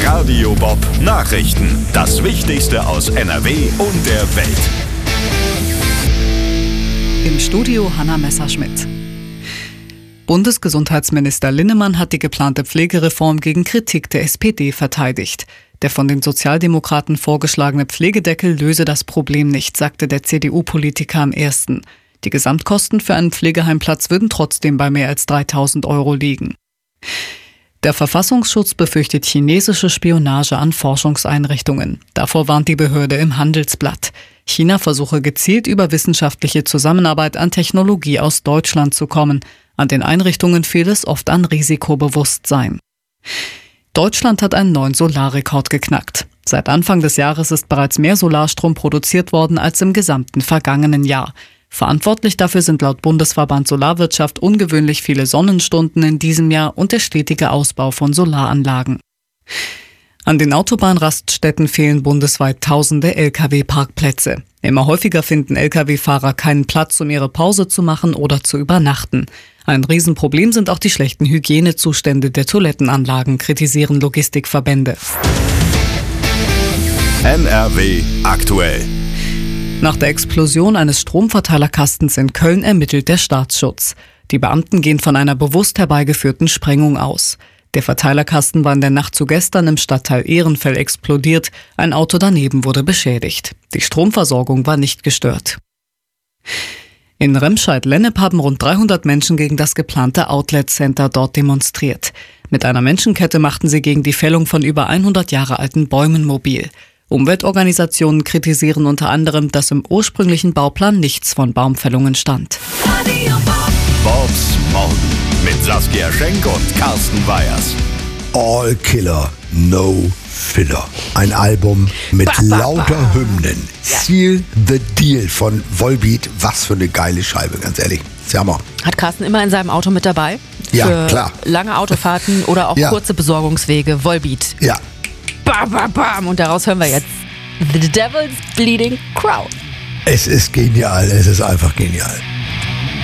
Radio Bob Nachrichten. Das Wichtigste aus NRW und der Welt. Im Studio Hanna Messerschmidt. Bundesgesundheitsminister Linnemann hat die geplante Pflegereform gegen Kritik der SPD verteidigt. Der von den Sozialdemokraten vorgeschlagene Pflegedeckel löse das Problem nicht, sagte der CDU-Politiker am 1. Die Gesamtkosten für einen Pflegeheimplatz würden trotzdem bei mehr als 3.000 € liegen. Der Verfassungsschutz befürchtet chinesische Spionage an Forschungseinrichtungen. Davor warnt die Behörde im Handelsblatt. China versuche gezielt über wissenschaftliche Zusammenarbeit an Technologie aus Deutschland zu kommen. An den Einrichtungen fehle es oft an Risikobewusstsein. Deutschland hat einen neuen Solarrekord geknackt. Seit Anfang des Jahres ist bereits mehr Solarstrom produziert worden als im gesamten vergangenen Jahr. Verantwortlich dafür sind laut Bundesverband Solarwirtschaft ungewöhnlich viele Sonnenstunden in diesem Jahr und der stetige Ausbau von Solaranlagen. An den Autobahnraststätten fehlen bundesweit tausende Lkw-Parkplätze. Immer häufiger finden Lkw-Fahrer keinen Platz, um ihre Pause zu machen oder zu übernachten. Ein Riesenproblem sind auch die schlechten Hygienezustände der Toilettenanlagen, kritisieren Logistikverbände. NRW aktuell. Nach der Explosion eines Stromverteilerkastens in Köln ermittelt der Staatsschutz. Die Beamten gehen von einer bewusst herbeigeführten Sprengung aus. Der Verteilerkasten war in der Nacht zu gestern im Stadtteil Ehrenfeld explodiert. Ein Auto daneben wurde beschädigt. Die Stromversorgung war nicht gestört. In Remscheid-Lennep haben rund 300 Menschen gegen das geplante Outlet-Center dort demonstriert. Mit einer Menschenkette machten sie gegen die Fällung von über 100 Jahre alten Bäumen mobil. Umweltorganisationen kritisieren unter anderem, dass im ursprünglichen Bauplan nichts von Baumfällungen stand. Bobs Morgen mit Saskia Schenk und Carsten Weyers. All Killer, No Filler. Ein Album mit lauter Hymnen. Seal the Deal von Volbeat. Was für eine geile Scheibe, ganz ehrlich. Jammer. Hat Carsten immer in seinem Auto mit dabei? Ja, für klar. Lange Autofahrten oder auch kurze Besorgungswege. Volbeat. Ja. Bam, bam, bam. Und daraus hören wir jetzt The Devil's Bleeding Crown. Es ist genial, es ist einfach genial.